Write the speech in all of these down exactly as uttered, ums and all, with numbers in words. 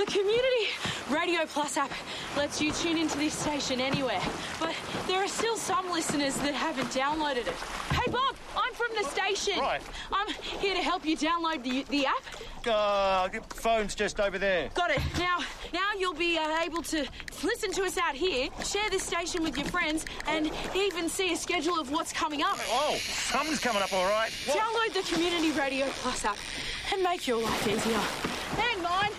The Community Radio Plus app lets you tune into this station anywhere, but there are still some listeners that haven't downloaded it. Hey, Bob, I'm from the station. Right. I'm here to help you download the the app. Uh, the phone's just over there. Got it. Now, now you'll be uh, able to listen to us out here, share this station with your friends, and even see a schedule of what's coming up. Oh, something's coming up all right. What? Download the Community Radio Plus app and make your life easier. And mine.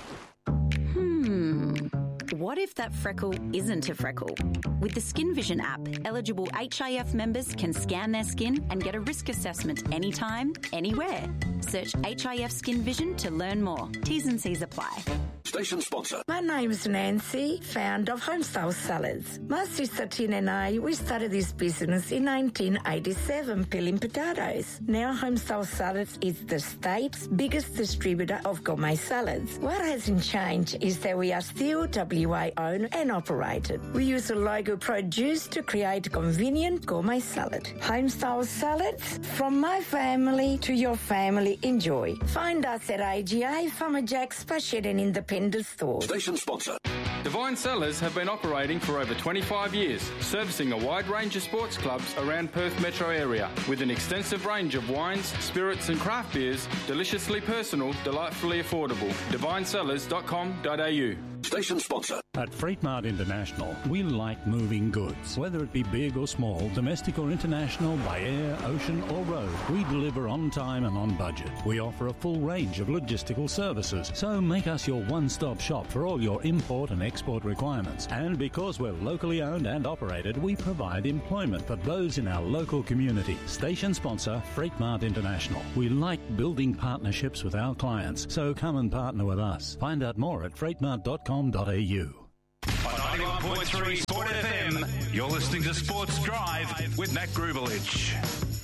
Hmm. What if that freckle isn't a freckle? With the Skin Vision app, eligible H I F members can scan their skin and get a risk assessment anytime, anywhere. Search H I F Skin Vision to learn more. T's and C's apply. Station sponsor. My name's Nancy, founder of Homestyle Salads. My sister Tin and I, we started this business in nineteen eighty-seven, peeling potatoes. Now Homestyle Salads is the state's biggest distributor of gourmet salads. What hasn't changed is that we are still W A owned and operated. We use a logo produced to create a convenient gourmet salad. Homestyle Salads, from my family to your family, enjoy. Find us at A G A, Farmer Jack's, Pashed and Independent Store. Station sponsor. Divine Cellars have been operating for over twenty-five years, servicing a wide range of sports clubs around Perth metro area, with an extensive range of wines, spirits and craft beers, deliciously personal, delightfully affordable. divine cellars dot com dot a u. Station sponsor. At Freightmart International, we like moving goods. Whether it be big or small, domestic or international, by air, ocean or road, we deliver on time and on budget. We offer a full range of logistical services, so make us your one-stop shop for all your import and export requirements. And because we're locally owned and operated, we provide employment for those in our local community. Station sponsor, Freightmart International. We like building partnerships with our clients, so come and partner with us. Find out more at freightmart dot com dot a u. On ninety-one point three Sport F M, you're listening to Sports Drive with Matt Grubelich.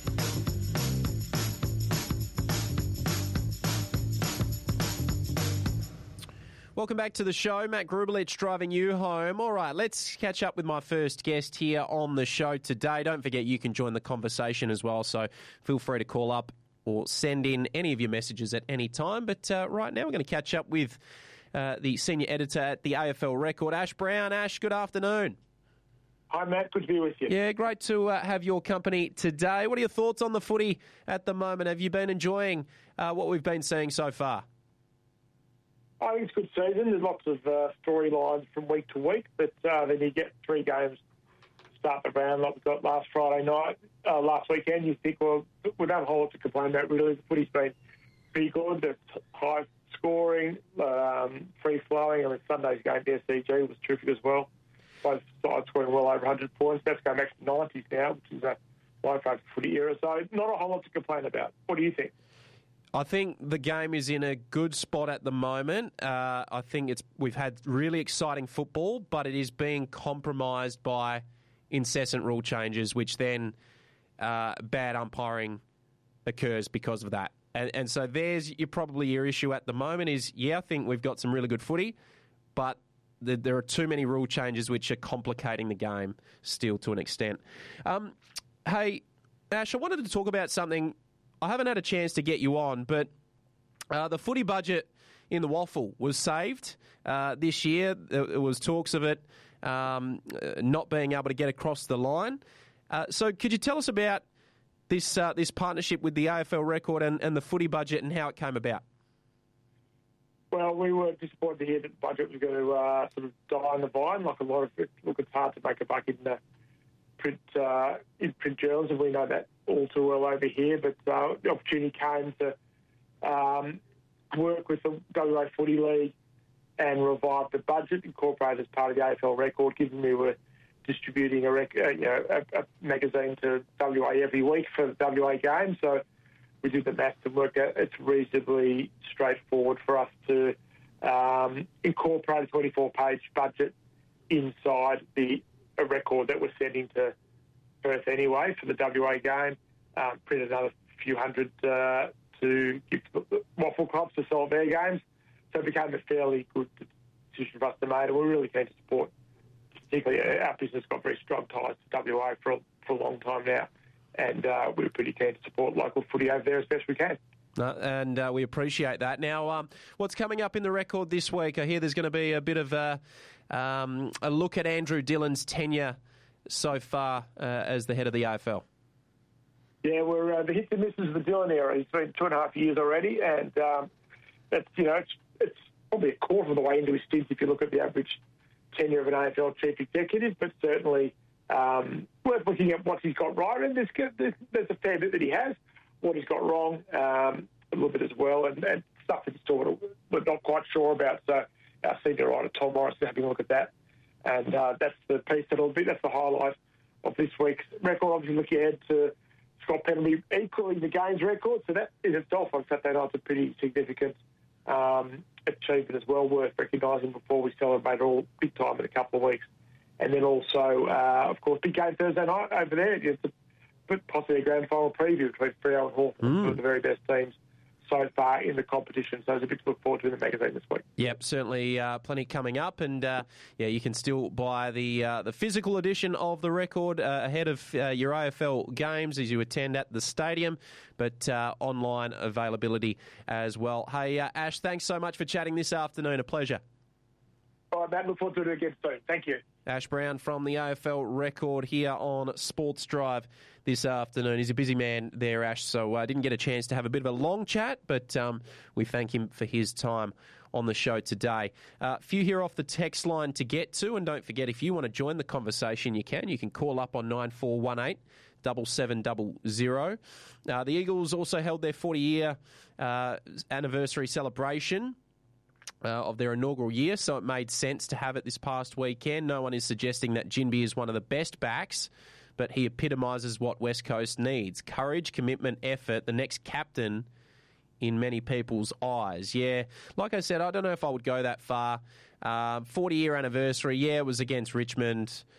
Welcome back to the show. Matt Grubelich driving you home. All right, let's catch up with my first guest here on the show today. Don't forget you can join the conversation as well, so feel free to call up or send in any of your messages at any time. But uh, right now we're going to catch up with uh, the senior editor at the A F L Record, Ash Brown. Ash, good afternoon. Hi, Matt. Good to be with you. Yeah, great to uh, have your company today. What are your thoughts on the footy at the moment? Have you been enjoying uh, what we've been seeing so far? I think it's a good season. There's lots of uh, storylines from week to week, but uh, then you get three games to start the round like we got last Friday night, uh, last weekend. You think, well, we don't have a whole lot to complain about, really. The footy's been pretty good. It's high scoring, um, free-flowing. I mean, Sunday's game to S C G was terrific as well. Both sides scoring well over one hundred points. That's going back to the nineties now, which is a my favourite footy era. So not a whole lot to complain about. What do you think? I think the game is in a good spot at the moment. Uh, I think it's we've had really exciting football, but it is being compromised by incessant rule changes, which then uh, bad umpiring occurs because of that. And, and so there's your, probably your issue at the moment is, yeah, I think we've got some really good footy, but the, there are too many rule changes which are complicating the game still to an extent. Um, hey, Ash, I wanted to talk about something. I haven't had a chance to get you on, but uh, the footy budget in the Waffle was saved uh, this year. There was talks of it um, not being able to get across the line. Uh, so could you tell us about this uh, this partnership with the A F L Record and, and the footy budget and how it came about? Well, we were disappointed to hear that the budget was going to uh, sort of die on the vine. Like a lot of it, look, it's hard to make a buck in the print uh, in print journals, and we know that all too well over here. But uh, the opportunity came to um, work with the W A Footy League and revive the budget, incorporated as part of the A F L Record, given we were distributing a, rec- uh, you know, a, a magazine to W A every week for the W A game. So we did the maths and worked out it's reasonably straightforward for us to um, incorporate a twenty-four page budget inside the a record that we're sending to Perth anyway for the W A game. Um, printed another few hundred uh, to give to the Waffle Clubs to sell their games. So it became a fairly good decision for us to make, and we're really keen to support. Particularly, our business got very strong ties to W A for a, for a long time now, and uh, we're pretty keen to support local footy over there as best we can. Uh, and uh, we appreciate that. Now, um, what's coming up in the record this week? I hear there's going to be a bit of a, um, a look at Andrew Dillon's tenure so far uh, as the head of the A F L. Yeah, we're uh, the hits and misses of the Dillon era. He's been two and a half years already, and um, it's you know it's it's probably a quarter of the way into his stint if you look at the average tenure of an A F L chief executive, but certainly um, worth looking at what he's got right, and there's, there's there's a fair bit that he has. What he's got wrong, um, a little bit as well, and, and stuff that still we're not quite sure about. So our senior writer Tom Morris is having a look at that, and uh, that's the piece that'll be that's the highlight of this week's record. Obviously, looking ahead to Scott Penalty equaling the games record, so that in itself on Saturday night's a pretty significant um, achievement as well, worth recognising before we celebrate all big time in a couple of weeks. And then also, uh, of course, big game Thursday night over there. It's a, but possibly a grand final preview between Freo and Hawthorn, mm. two of the very best teams so far in the competition. So there's a bit to look forward to in the magazine this week. Yep, certainly uh, plenty coming up. And, uh, yeah, you can still buy the uh, the physical edition of the record uh, ahead of uh, your A F L games as you attend at the stadium, but uh, online availability as well. Hey, uh, Ash, thanks so much for chatting this afternoon. A pleasure. All right, Matt, look forward to it again soon. Thank you. Ash Brown from the A F L Record here on Sports Drive this afternoon. He's a busy man there, Ash, so I uh, didn't get a chance to have a bit of a long chat, but um, we thank him for his time on the show today. A uh, few here off the text line to get to, and don't forget, if you want to join the conversation, you can. You can call up on nine four one eight, seven seven zero zero. Uh, the Eagles also held their forty-year uh, anniversary celebration Uh, of their inaugural year, so it made sense to have it this past weekend. No one is suggesting that Ginbey is one of the best backs, but he epitomises what West Coast needs. Courage, commitment, effort, the next captain in many people's eyes. Yeah, like I said, I don't know if I would go that far. Uh, forty-year anniversary, yeah, it was against Richmond.